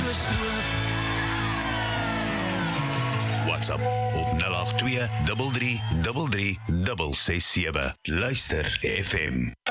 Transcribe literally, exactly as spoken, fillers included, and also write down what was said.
stroop. WhatsApp op nul agt twee drie drie drie drie ses ses sewe. Luister F M.